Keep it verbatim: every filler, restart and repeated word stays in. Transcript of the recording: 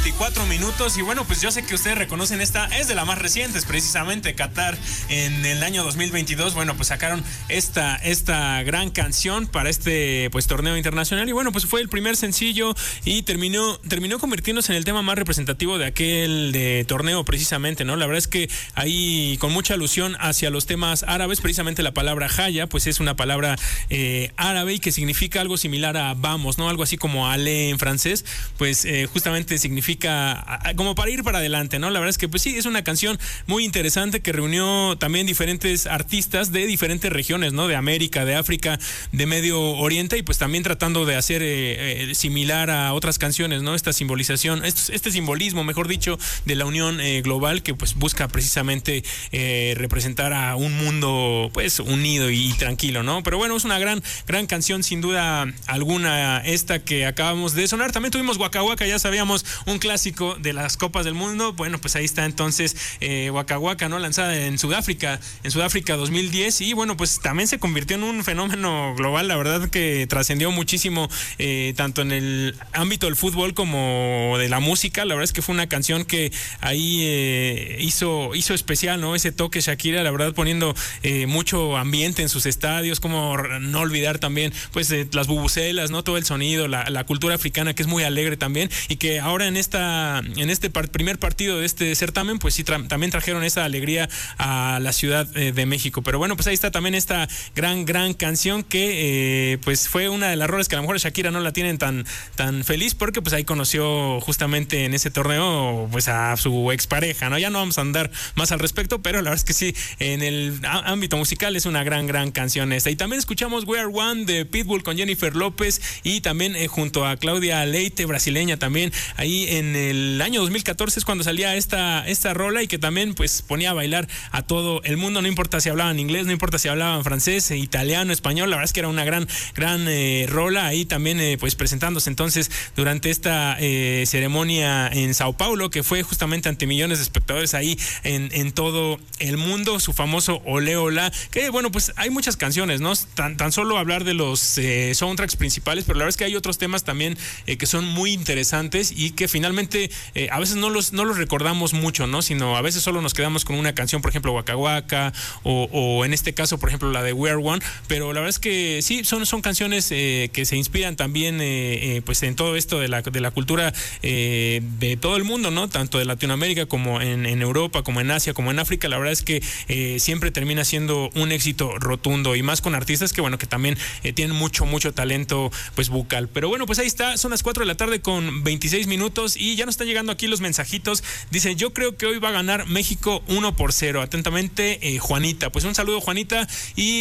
veinticuatro minutos. Y bueno, pues yo sé que ustedes reconocen esta, es de las más recientes, precisamente Qatar en el año dos mil veintidós. Bueno, pues sacaron esta, esta gran canción para este pues torneo internacional. Y bueno, pues fue el primer sencillo y terminó, terminó convirtiéndose en el tema más representativo de aquel de torneo, precisamente, ¿no? La verdad es que ahí con mucha alusión hacia los temas árabes, precisamente la palabra haya, pues es una palabra eh, árabe y que significa algo similar a vamos, ¿no? Algo así como ale en francés, pues eh, justamente significa a, como para ir para adelante, ¿no? La verdad es que pues sí, es una canción muy interesante que reunió también diferentes artistas de diferentes regiones, ¿no? De América, de África, de Medio Oriente, y pues también tratando de hacer eh, eh, similar a otras canciones, ¿no? Esta simbolización, este, este simbolismo, mejor dicho, de la unión eh, global que pues busca precisamente eh, representar a un mundo pues unido y tranquilo, ¿no? Pero bueno, es una gran, gran canción sin duda alguna esta que acabamos de sonar. También tuvimos Waka Waka, ya sabíamos, un clásico de las Copas del Mundo. Bueno, pues ahí está entonces eh, Waka Waka, ¿no? Lanzada en Sudáfrica, en Sudáfrica dos mil diez, y bueno, pues también se convirtió en un fenómeno global, la verdad que trascendió muchísimo eh, tanto en el ámbito del fútbol como de la música. La verdad es que fue una canción que ahí eh, hizo, hizo especial, ¿no? Ese toque Shakira, la verdad, poniendo eh, mucho ambiente en sus estadios, como no olvidar también pues eh, las bubucelas, ¿no? Todo el sonido, la, la cultura africana que es muy alegre también, y que ahora en esta en este par, primer partido de este certamen pues sí tra- también trajeron esa alegría a la Ciudad eh, de México. Pero bueno, pues ahí está también esta gran gran canción que eh, pues fue una de las roles que a lo mejor Shakira no la tienen tan tan feliz, porque pues ahí conoció justamente en ese torneo pues a su expareja, ¿no? Ya no vamos a andar más al respecto, pero la verdad es que sí, en el á- ámbito musical es una gran gran canción esta. Y también escuchamos We Are One de Pitbull con Jennifer López, y también eh, junto a Claudia Leite, brasileña también. Ahí en el año dos mil catorce es cuando salía esta, esta rola, y que también pues ponía a bailar a todo el mundo, no importa si hablaban inglés, no importa si hablaban francés, eh, italiano, español. La verdad es que era una gran, gran eh, rola. Ahí también eh, pues presentándose entonces durante esta eh, ceremonia en Sao Paulo, que fue justamente ante millones de espectadores ahí en, en todo el mundo, su famoso Olé Olá, que bueno, pues hay muchas canciones, ¿no? Tan, tan solo hablar de los eh, soundtracks principales, pero la verdad es que hay otros temas también eh, que son muy interesantes y que finalmente eh, a veces no los, no los recordamos mucho, ¿no? Sino a veces solo nos quedamos con una canción, por ejemplo, Waka Waka, o, o en este caso, por ejemplo, la de We Are One, pero la verdad es que sí, son, son canciones eh, que se inspiran también eh, eh, pues en todo esto de la, de la cultura eh, de todo el mundo, ¿no? Tanto de Latinoamérica como en, en Europa, como en Asia, como en África. La verdad es que eh, siempre termina siendo un éxito rotundo, y más con artistas que bueno, que también eh, tienen mucho, mucho talento pues vocal. Pero bueno, pues ahí está, son las cuatro de la tarde con veintiséis minutos, y ya nos están llegando aquí los mensajitos. Dice: yo creo que hoy va a ganar México uno por cero. Atentamente, eh, Juanita. Pues un saludo, Juanita, y